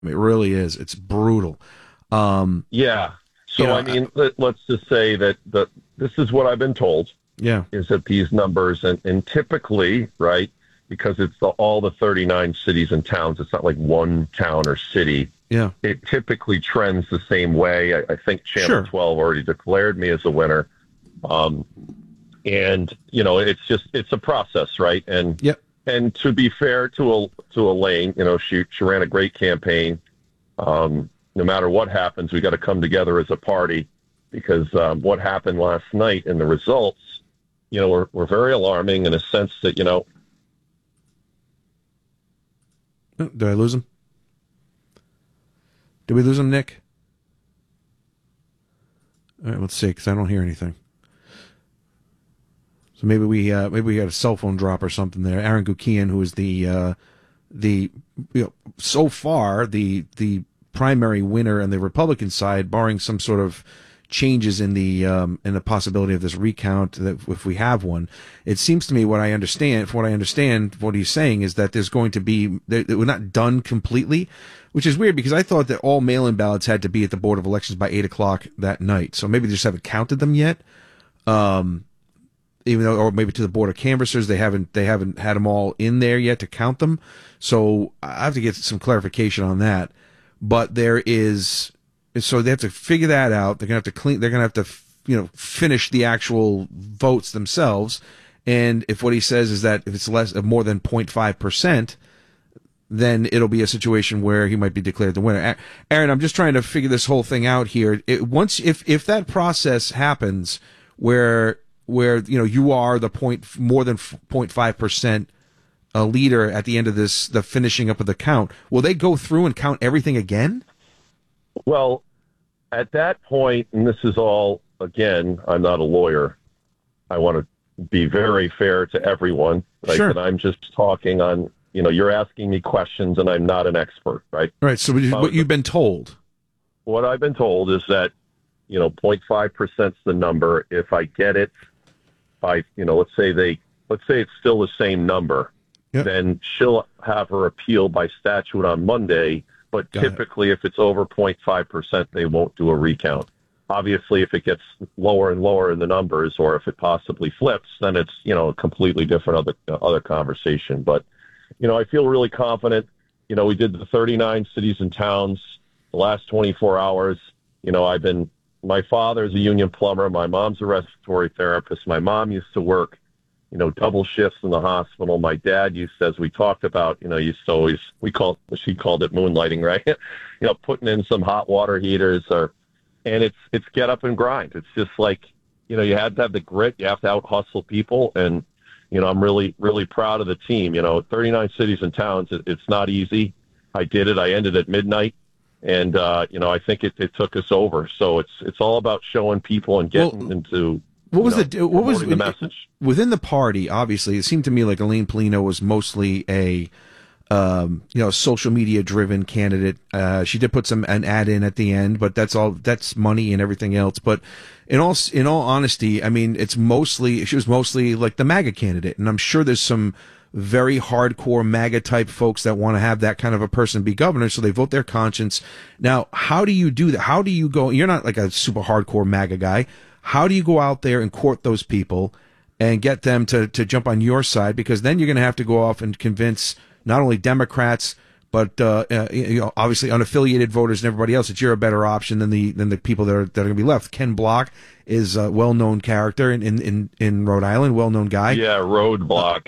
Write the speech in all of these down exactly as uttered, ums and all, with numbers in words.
It really is. It's brutal. Um, Yeah. you So know, I I- mean, let, let's just say that the this is what I've been told yeah, is that these numbers and, and typically, right, because it's the, all the thirty-nine cities and towns, it's not like one town or city. yeah, It typically trends the same way. I, I think Channel sure, twelve already declared me as a winner. Um, and you know, it's just it's a process, right? And yep. and to be fair to a to Elaine, you know, she she ran a great campaign. Um, no matter what happens, we got to come together as a party because um, what happened last night and the results, you know, were, were very alarming in a sense that, you know, Oh, did I lose him? Did we lose him, Nick? All right, let's see, because I don't hear anything. So maybe we uh, maybe we got a cell phone drop or something there. Aaron Gukian, who is the uh, the you know, so far the the primary winner on the Republican side, barring some sort of changes in the um, in the possibility of this recount, that if we have one, it seems to me what I understand, from what I understand, what he's saying is that there's going to be that we're not done completely, which is weird because I thought that all mail-in ballots had to be at the Board of Elections by eight o'clock that night. So maybe they just haven't counted them yet. Um, even though, or maybe to the Board of Canvassers, they haven't they haven't had them all in there yet to count them. So I have to get some clarification on that. But there is, so they have to figure that out. They're gonna have to clean. They're gonna have to, you know, finish the actual votes themselves. And if what he says is that if it's less of more than zero point five percent, then it'll be a situation where he might be declared the winner. Aaron, I'm just trying to figure this whole thing out here. It, once, if if that process happens, where where you know you are the point more than zero point five percent a leader at the end of this, the finishing up of the count, will they go through and count everything again? well, at that point, and this is all, again, I'm not a lawyer. I want to be very fair to everyone, right? Sure. That I'm just talking on, you know, you're asking me questions and I'm not an expert, right? Right. So what you've been told. What I've been told is that, you know, zero point five percent is the number. If I get it by, you know, let's say they, let's say it's still the same number, Yep. then she'll have her appeal by statute on Monday. But Got it. typically, if it's over zero point five percent, they won't do a recount. Obviously, if it gets lower and lower in the numbers, or if it possibly flips, then it's, you know, a completely different other other conversation. But, you know, I feel really confident. You know, we did the thirty-nine cities and towns the last twenty-four hours. You know, I've been, my father's a union plumber. My mom's a respiratory therapist. My mom used to work, you know, double shifts in the hospital. My dad used to, as we talked about, you know, used to always, we called, she called it moonlighting, right? you know, putting in some hot water heaters or, and it's, it's get up and grind. It's just like, you know, you have to have the grit. You have to out hustle people. And, you know, I'm really, really proud of the team. You know, thirty-nine cities and towns, it, it's not easy. I did it. I ended at midnight. And, uh, you know, I think it, it took us over. So it's, it's all about showing people and getting Well, into, What was you know, the what was promoting the message. within the party? Obviously, it seemed to me like Elaine Polino was mostly a um, you know social media driven candidate. Uh, she did put some an ad in at the end, but that's all. That's money and everything else. But in all in all honesty, I mean, it's mostly she was mostly like the MAGA candidate, and I'm sure there's some very hardcore MAGA type folks that want to have that kind of a person be governor, so they vote their conscience. Now, how do you do that? How do you go? You're not like a super hardcore MAGA guy. How do you go out there and court those people and get them to, to jump on your side? Because then you're going to have to go off and convince not only Democrats, but uh, uh, you know, obviously unaffiliated voters and everybody else that you're a better option than the than the people that are that are going to be left. Ken Block is a well-known character in, in, in Rhode Island, well-known guy. Yeah, roadblock.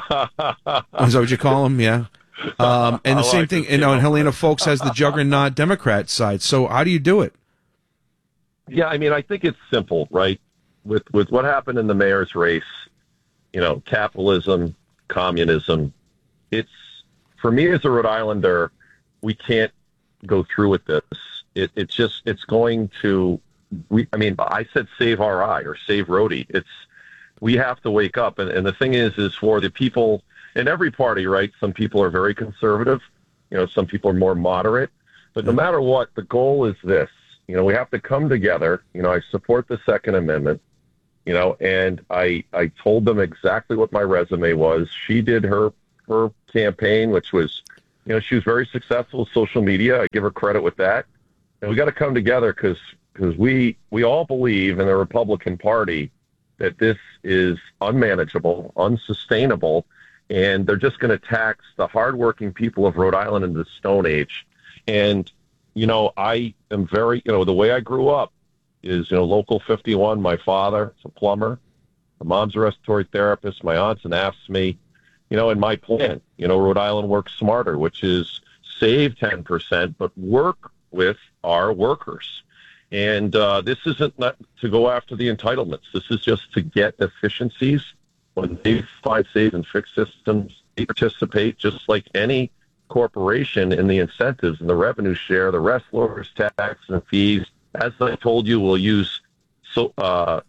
Is that what you call him? Yeah. Um, and the I same like thing, this you know, and deal. Helena Folks has the juggernaut Democrat side. So how do you do it? Yeah, I mean, I think it's simple, right? With with what happened in the mayor's race, you know, capitalism, communism. It's, for me as a Rhode Islander, we can't go through with this. It, it's just, it's going to, we. I mean, I said save R I or save Rhody. It's, we have to wake up. And, and the thing is, is for the people in every party, right? Some people are very conservative. You know, some people are more moderate. But no matter what, the goal is this. You know, we have to come together. You know, I support the Second Amendment, you know, and I I told them exactly what my resume was. She did her her campaign, which was You know, she was very successful with social media. I give her credit with that. And we got to come together because because we we all believe in the Republican Party that this is unmanageable, unsustainable, and they're just going to tax the hardworking people of Rhode Island into the Stone Age. And, you know, I am very, you know, the way I grew up is, you know, Local fifty-one, my father is a plumber, my mom's a respiratory therapist, my aunt's an A F S M E, you know, and my plan, you know, Rhode Island Works Smarter, which is save ten percent, but work with our workers. And uh, this isn't not to go after the entitlements. This is just to get efficiencies. When they find save and fix systems, they participate just like any corporation in the incentives and the revenue share, the rest lowers tax and fees. As I told you, we'll use so uh,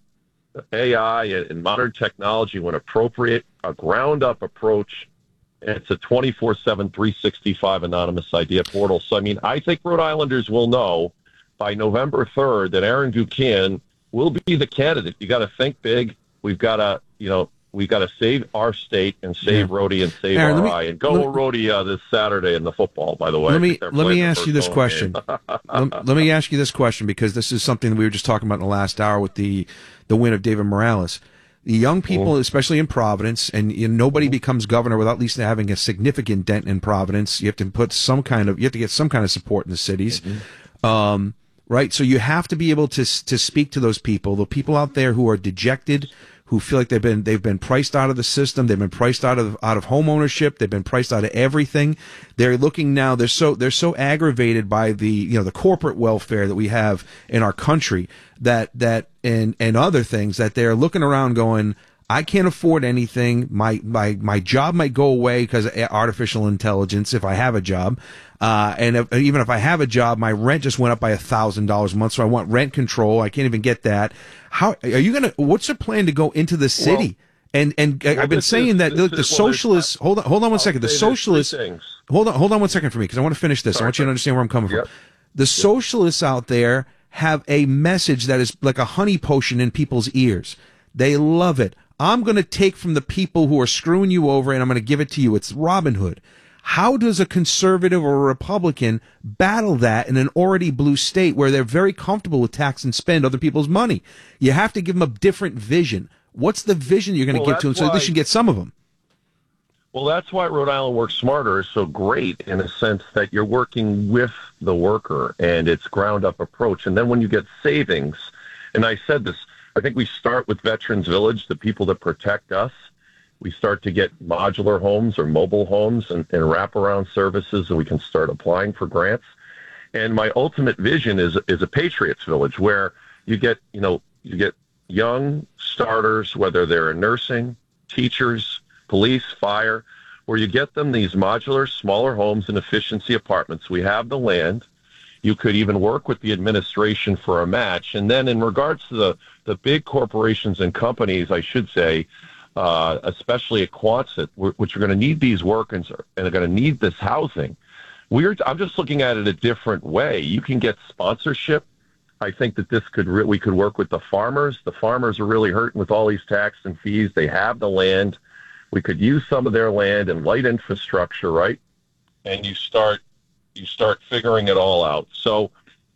A I and modern technology when appropriate, a ground-up approach. And it's a twenty-four seven, three sixty-five anonymous idea portal. So, I mean, I think Rhode Islanders will know by November third that Aaron Buchanan will be the candidate. You got to think big. We've got to, you know, we've got to save our state and save yeah. Rhodey and save Aaron, our me, eye. And go let, Rhodey uh, this Saturday in the football, by the way. Let me let me ask you this question. let, let me ask you this question because this is something that we were just talking about in the last hour with the, the win of David Morales. The young people, mm-hmm. especially in Providence, and you know, nobody mm-hmm. becomes governor without at least having a significant dent in Providence. You have to put some kind of, you have to get some kind of support in the cities. Mm-hmm. Um, right? So you have to be able to to speak to those people, the people out there who are dejected, who feel like they've been they've been priced out of the system, they've been priced out of out of home ownership, they've been priced out of everything. They're looking now, they're so they're so aggravated by the you know the corporate welfare that we have in our country that that and and other things that they're looking around going, I can't afford anything. My my my job might go away because of artificial intelligence if I have a job. Uh, and if, even if I have a job, my rent just went up by a thousand dollars a month. So I want rent control. I can't even get that. How are you going to, what's your plan to go into the city? Well, and, and well, I've been saying is, that look, the is, socialists, well, hold on, hold on one I'll second. The socialists, hold on, hold on one second for me. Cause I want to finish this. Sorry, I want you to understand where I'm coming yep. from. The yep. socialists out there have a message that is like a honey potion in people's ears. They love it. I'm going to take from the people who are screwing you over and I'm going to give it to you. It's Robin Hood. How does a conservative or a Republican battle that in an already blue state where they're very comfortable with tax and spend other people's money? You have to give them a different vision. What's the vision you're going to well, give to them so why, they should get some of them? Well, that's why Rhode Island Works Smarter is so great in a sense that you're working with the worker and it's ground-up approach. And then when you get savings, and I said this, I think we start with Veterans Village, the people that protect us. We start to get modular homes or mobile homes and, and wraparound services, and we can start applying for grants. And my ultimate vision is is a Patriots Village where you get, you know, you get young starters, whether they're in nursing, teachers, police, fire, where you get them these modular, smaller homes and efficiency apartments. We have the land. You could even work with the administration for a match. And then in regards to the, the big corporations and companies, I should say, uh, especially at Quonset, which are going to need these workers and are going to need this housing, we're, I'm just looking at it a different way. You can get sponsorship. I think that this could re- we could work with the farmers. The farmers are really hurting with all these tax and fees. They have the land. We could use some of their land and light infrastructure, right? And you start you start figuring it all out. So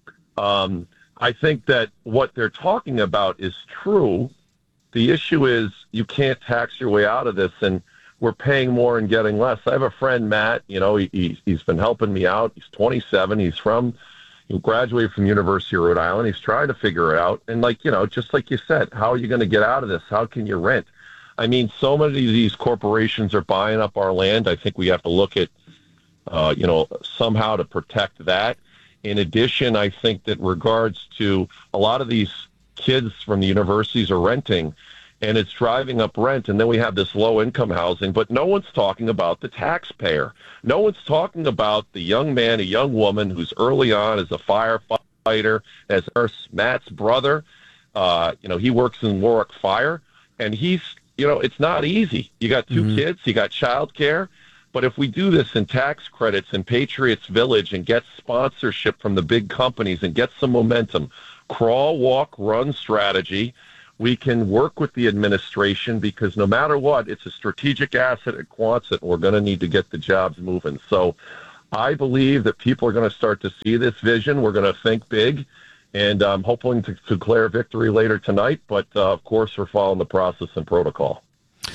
um, I think that what they're talking about is true. The issue is you can't tax your way out of this, and we're paying more and getting less. I have a friend, Matt, you know, he, he's been helping me out. He's twenty-seven. He's from, he graduated from University of Rhode Island. He's trying to figure it out. And like, you know, just like you said, how are you going to get out of this? How can you rent? I mean, so many of these corporations are buying up our land. I think we have to look at, uh, you know, somehow to protect that. In addition, I think that regards to a lot of these kids from the universities are renting, and it's driving up rent, and then we have this low-income housing, but no one's talking about the taxpayer. No one's talking about the young man, a young woman who's early on as a firefighter, as nurse, Matt's brother. Uh, you know, he works in Warwick Fire, and he's, you know, it's not easy. You got two mm-hmm. kids, you got child care, but if we do this in tax credits in Patriots Village and get sponsorship from the big companies and get some momentum, crawl, walk, run strategy, we can work with the administration because no matter what, it's a strategic asset at Quonset, and we're going to need to get the jobs moving. So I believe that people are going to start to see this vision. We're going to think big, and I'm hoping to declare victory later tonight. But, uh, of course, we're following the process and protocol.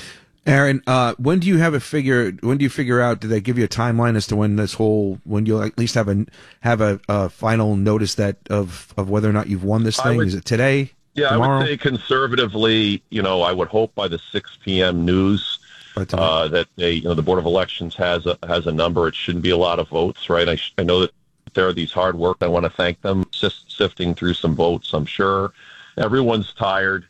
Aaron, uh, when do you have a figure? When do you figure out? Do they give you a timeline as to when this whole, when you'll at least have a have a, a final notice that of of whether or not you've won this thing? Would, Is it today? Yeah, tomorrow? I would say conservatively, you know, I would hope by the six p.m. news uh, that they, you know, the Board of Elections has a has a number. It shouldn't be a lot of votes, right? I, sh- I know that there are these hard work. I want to thank them, sif- sifting through some votes. I'm sure everyone's tired.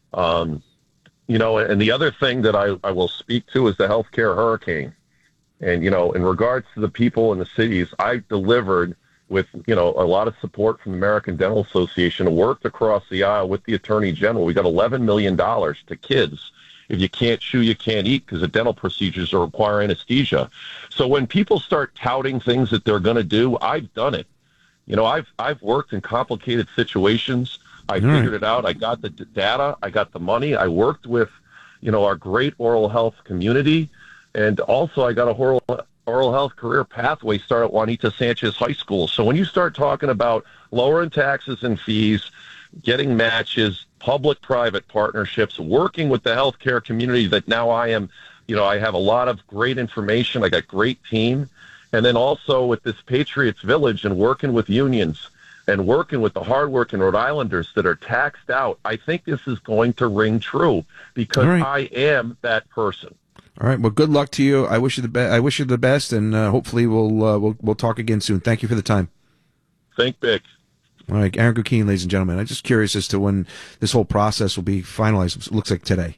Um, You know, and the other thing that I, I will speak to is the healthcare hurricane. And, you know, in regards to the people in the cities, I delivered with, you know, a lot of support from the American Dental Association, worked across the aisle with the Attorney General. We got eleven million dollars to kids. If you can't chew, you can't eat, because the dental procedures are require anesthesia. So when people start touting things that they're going to do, I've done it. You know, I've I've worked in complicated situations. I All figured right. it out. I got the d- data. I got the money. I worked with, you know, our great oral health community. And also I got a oral, oral health career pathway start at Juanita Sanchez High School. So when you start talking about lowering taxes and fees, getting matches, public-private partnerships, working with the healthcare community that now I am, you know, I have a lot of great information. I got great team. And then also with this Patriots Village and working with unions and working with the hardworking Rhode Islanders that are taxed out, I think this is going to ring true, because right. I am that person. All right. Well, good luck to you. I wish you the best. I wish you the best, and uh, hopefully we'll uh, we'll we'll talk again soon. Thank you for the time. Think big. All right, Aaron Guckian, ladies and gentlemen. I'm just curious as to when this whole process will be finalized. It looks like today.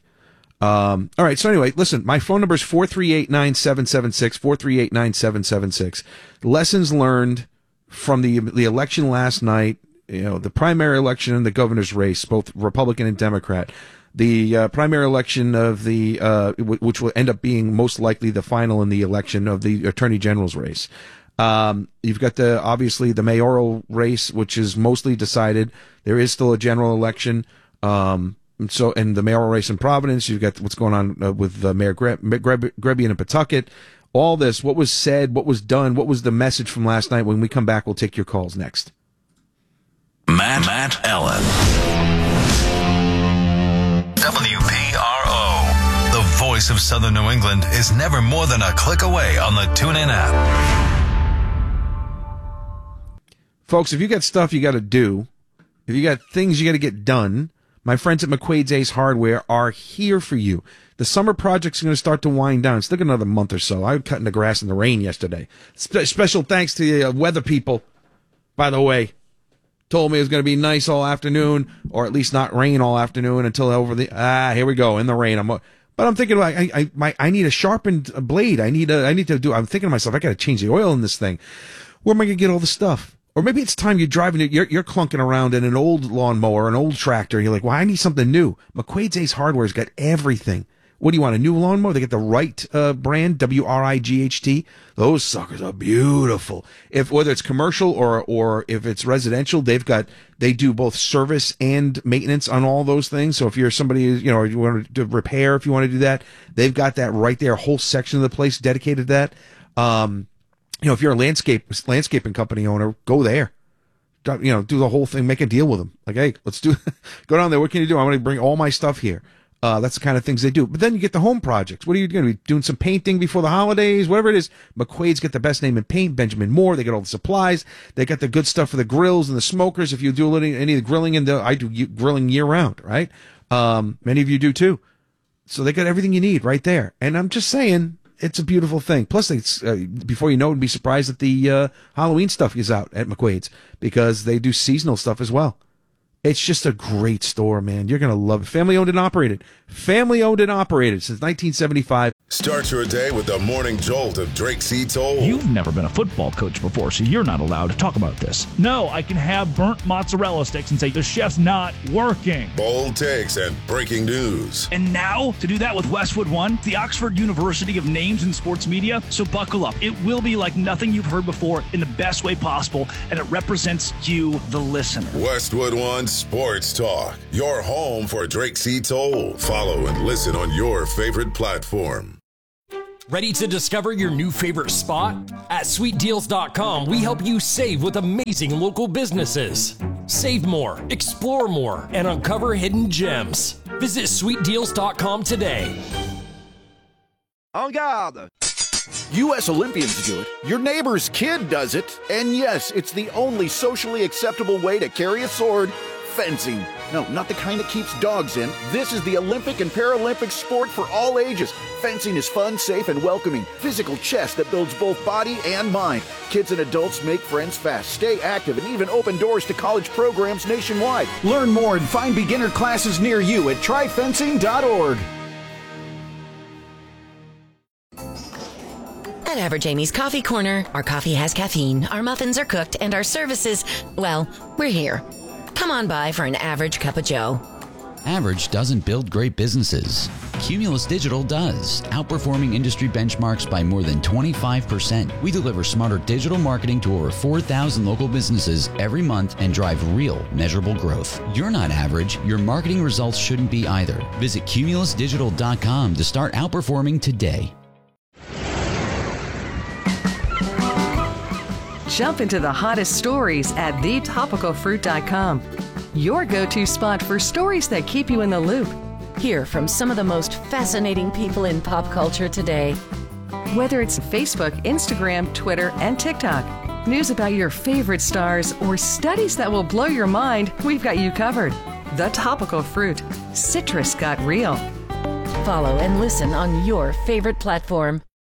Um, all right. So anyway, listen, my phone number is four three eight, nine seven seven six, four three eight, nine seven seven six. Lessons learned from the the election last night, you know, the primary election and the governor's race, both Republican and Democrat, the uh, primary election of the, uh, w- which will end up being most likely the final in the election of the Attorney General's race. Um, you've got the, obviously the mayoral race, which is mostly decided. There is still a general election. Um, and so, and the mayoral race in Providence, you've got what's going on uh, with uh, Mayor Gre- Gre- Grebian in Pawtucket. All this, what was said, what was done, what was the message from last night? When we come back, we'll take your calls next. Matt, Matt Allen. W P R O. The voice of Southern New England is never more than a click away on the TuneIn app. Folks, if you got stuff you got to do, if you got things you got to get done, my friends at McQuaid's Ace Hardware are here for you. The summer project's going to start to wind down. It's still got another month or so. I was cutting the grass in the rain yesterday. Spe- special thanks to the uh, weather people, by the way. Told me it was going to be nice all afternoon, or at least not rain all afternoon until over the, ah, here we go, in the rain. I'm, but I'm thinking, like, I, I, my, I need a sharpened blade. I need a, I need to do, I'm thinking to myself, I got to change the oil in this thing. Where am I going to get all the stuff? Or maybe it's time you're driving it, you're, you're clunking around in an old lawnmower, an old tractor, and you're like, well, I need something new. McQuaid's Ace Hardware's got everything. What do you want, a new lawnmower? They get the right uh, brand, W R I G H T. Those suckers are beautiful. If whether it's commercial or or if it's residential, they've got they do both service and maintenance on all those things. So if you're somebody, you know, you want to repair, if you want to do that, they've got that right there. A whole section of the place dedicated to that. Um, you know, if you're a landscape landscaping company owner, go there. You know, do the whole thing, make a deal with them. Like, hey, let's do, go down there. What can you do? I want to bring all my stuff here. Uh, that's the kind of things they do. But then you get the home projects. What are you going to be doing? Some painting before the holidays, whatever it is. McQuaid's got the best name in paint. Benjamin Moore. They got all the supplies. They got the good stuff for the grills and the smokers. If you do any, any of the grilling, and I do grilling year round, right? Um, many of you do too. So they got everything you need right there. And I'm just saying, it's a beautiful thing. Plus, it's, uh, before you know it, be surprised that the uh, Halloween stuff is out at McQuaid's, because they do seasonal stuff as well. It's just a great store, man. You're going to love it. Family owned and operated. Family owned and operated since nineteen seventy-five. Start your day with the morning jolt of Drake C. Toll. You've never been a football coach before, so you're not allowed to talk about this. No, I can have burnt mozzarella sticks and say, the chef's not working. Bold takes and breaking news. And now, to do that with Westwood One, the Oxford University of Names in Sports Media. So buckle up. It will be like nothing you've heard before in the best way possible, and it represents you, the listener. Westwood One Sports Talk, your home for Drake C. Toll. Follow and listen on your favorite platform. Ready to discover your new favorite spot? At sweet deals dot com, we help you save with amazing local businesses. Save more, explore more, and uncover hidden gems. Visit sweet deals dot com today. En garde! U S Olympians do it, your neighbor's kid does it, and yes, it's the only socially acceptable way to carry a sword: fencing. No, not the kind that keeps dogs in. This is the Olympic and Paralympic sport for all ages. Fencing is fun, safe, and welcoming. Physical chess that builds both body and mind. Kids and adults make friends fast, stay active, and even open doors to college programs nationwide. Learn more and find beginner classes near you at try fencing dot org. At Average Amy's Coffee Corner, our coffee has caffeine, our muffins are cooked, and our services, well, we're here. Come on by for an average cup of joe. Average doesn't build great businesses. Cumulus Digital does, outperforming industry benchmarks by more than twenty-five percent. We deliver smarter digital marketing to over four thousand local businesses every month and drive real, measurable growth. You're not average. Your marketing results shouldn't be either. Visit cumulus digital dot com to start outperforming today. Jump into the hottest stories at the topical fruit dot com. Your go-to spot for stories that keep you in the loop. Hear from some of the most fascinating people in pop culture today. Whether it's Facebook, Instagram, Twitter, and TikTok, news about your favorite stars, or studies that will blow your mind, we've got you covered. The Topical Fruit. Citrus got real. Follow and listen on your favorite platform.